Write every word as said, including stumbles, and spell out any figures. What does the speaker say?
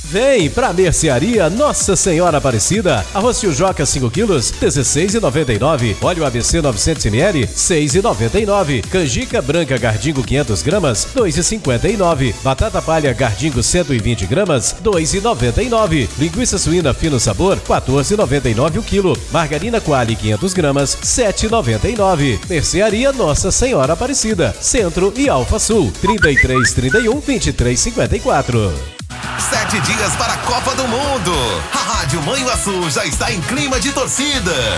Vem pra Mercearia Nossa Senhora Aparecida. Arroz Joca cinco quilos, dezesseis reais e noventa e nove centavos. Óleo A B C novecentos mililitros, seis reais e noventa e nove centavos. Canjica branca Gardingo quinhentas gramas, dois reais e cinquenta e nove centavos. Batata palha Gardingo cento e vinte gramas, dois reais e noventa e nove centavos. Linguiça suína fino sabor, quatorze reais e noventa e nove centavos o quilo. Margarina Qualy quinhentas gramas, sete reais e noventa e nove centavos. Mercearia Nossa Senhora Aparecida, Centro e Alfa Sul, trinta e três, trinta e um, vinte e três, cinquenta e quatro. Sete dias para a Copa do Mundo. A Rádio Manhuaçu já está em clima de torcida.